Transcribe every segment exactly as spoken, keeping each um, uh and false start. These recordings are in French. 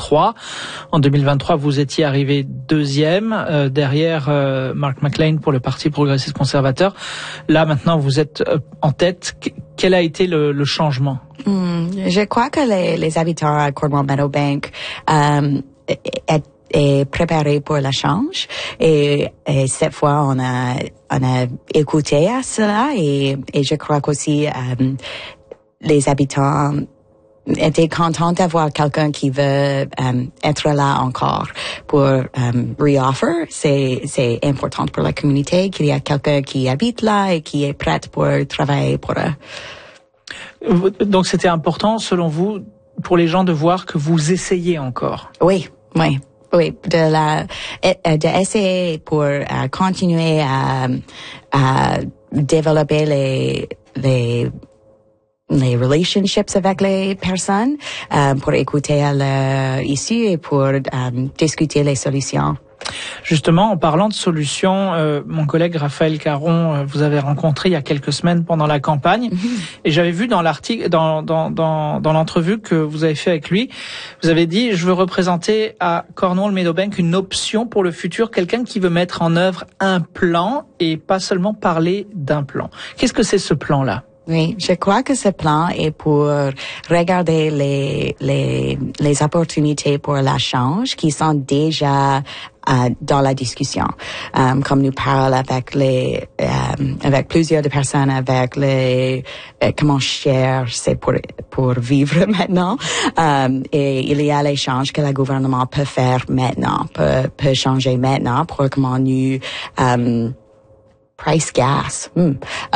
vingt-trois. En deux mille vingt-trois, vous étiez arrivé deuxième, euh, derrière euh, Mark McLean pour le Parti progressiste conservateur. Là, maintenant, vous êtes euh, en tête. Quel a été le, le changement? Hmm, je crois que les, les habitants à Cornwall Meadowbank euh, est, est préparés pour le change et, et cette fois on a on a écouté à cela et, et je crois qu'aussi euh, les habitants étaient contents d'avoir quelqu'un qui veut euh, être là encore pour euh, re-offer. C'est, c'est important pour la communauté qu'il y a quelqu'un qui habite là et qui est prêt pour travailler pour eux. Donc c'était important, selon vous, pour les gens de voir que vous essayez encore? Oui, oui. Oui, de la, de essayer pour uh, continuer à, à développer les, les, les relationships avec les personnes, euh, pour écouter à leur issue et pour um, discuter les solutions. Justement, en parlant de solutions, euh, mon collègue Raphaël Caron, euh, vous avez rencontré il y a quelques semaines pendant la campagne, mm-hmm. et j'avais vu dans l'article, dans, dans, dans, dans l'entrevue que vous avez fait avec lui, vous avez dit: je veux représenter à Cornwall Meadowbank une option pour le futur, quelqu'un qui veut mettre en œuvre un plan et pas seulement parler d'un plan. Qu'est-ce que c'est ce plan-là? Oui, je crois que ce plan est pour regarder les les les opportunités pour la change qui sont déjà euh, dans la discussion. Um, comme nous parlons avec les um, avec plusieurs de personnes avec les euh, comment cher c'est pour pour vivre maintenant. Um, et il y a les changes que le gouvernement peut faire maintenant, peut peut changer maintenant pour comment nous um, price gas. Hmm. Uh,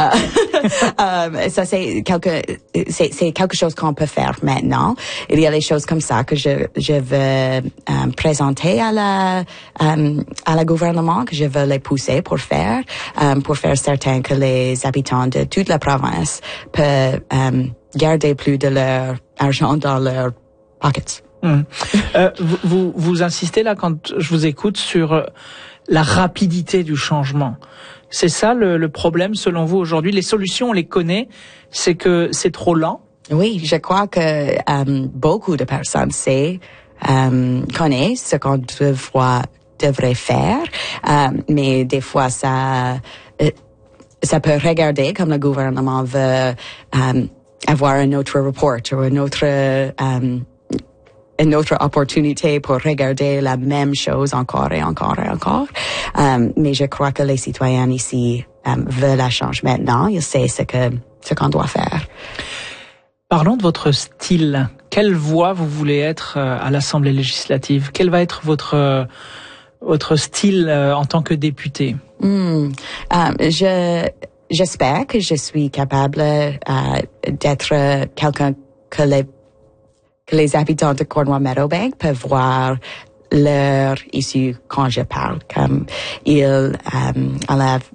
um, ça c'est quelque c'est c'est quelque chose qu'on peut faire maintenant. Il y a des choses comme ça que je je veux um, présenter à la um, à la gouvernement, que je veux les pousser pour faire um, pour faire certain que les habitants de toute la province peuvent um, garder plus de leur argent dans leurs pockets. Mmh. Euh, vous, vous vous insistez là quand je vous écoute sur la rapidité du changement. C'est ça le, le problème selon vous aujourd'hui? Les solutions, on les connaît, c'est que c'est trop lent? Oui, je crois que um, beaucoup de personnes savent, um, connaissent ce qu'on devrait, devrait faire, um, mais des fois ça, euh, ça peut regarder comme le gouvernement veut um, avoir un autre report ou un autre um, une autre opportunité pour regarder la même chose encore et encore et encore. Um, mais je crois que les citoyens ici um, veulent la change maintenant. Ils savent ce que ce qu'on doit faire. Parlons de votre style. Quelle voix vous voulez être à l'Assemblée législative? Quel va être votre votre style en tant que député? Mm. Um, je j'espère que je suis capable uh, d'être quelqu'un que les que les habitants de Cornwall Meadowbank peuvent voir leur issue quand je parle, comme ils um, enlèvent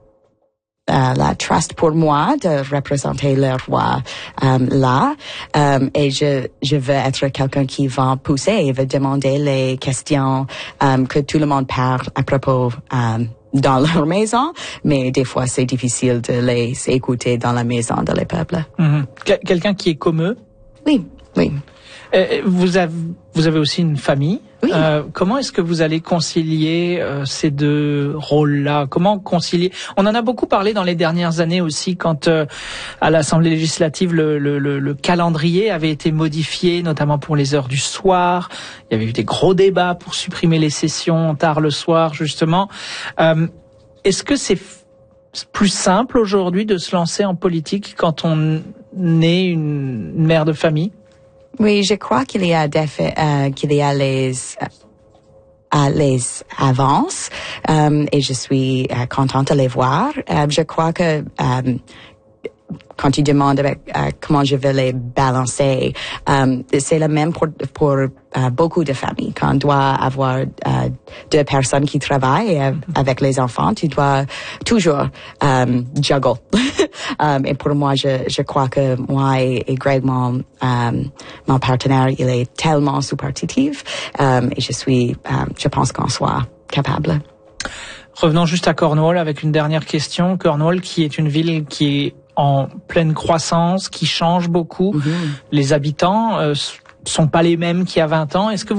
uh, la trust pour moi de représenter leur voix um, là, um, et je je veux être quelqu'un qui va pousser et veut demander les questions um, que tout le monde parle à propos um, dans leur maison, mais des fois c'est difficile de les écouter dans la maison de les peuples. Mmh. Quelqu'un qui est comme eux? Oui, oui. Euh, vous avez, vous avez aussi une famille. Oui. Euh, comment est-ce que vous allez concilier euh, ces deux rôles-là? Comment concilier? On en a beaucoup parlé dans les dernières années aussi, quand euh, à l'Assemblée législative le, le, le, le calendrier avait été modifié, notamment pour les heures du soir. Il y avait eu des gros débats pour supprimer les sessions tard le soir, justement. Euh, est-ce que c'est plus simple aujourd'hui de se lancer en politique quand on est une mère de famille? Oui, je crois qu'il y a des euh, qu'il y a les euh, les avances euh, et je suis euh, contente de les voir. Euh, je crois que euh, quand tu demandes avec, euh, comment je vais les balancer, euh, c'est le même pour pour euh, beaucoup de familles. Quand on doit avoir euh, deux personnes qui travaillent euh, avec les enfants, tu dois toujours euh, juggle. um, et pour moi, je je crois que moi et, et Greg, mon um, mon partenaire, il est tellement superlatif um, et je suis, um, je pense qu'on soit capable. Revenons juste à Cornwall avec une dernière question. Cornwall, qui est une ville qui est en pleine croissance, qui change beaucoup. Mm-hmm. Les habitants euh, sont pas les mêmes qu'il y a vingt ans. Est-ce que vous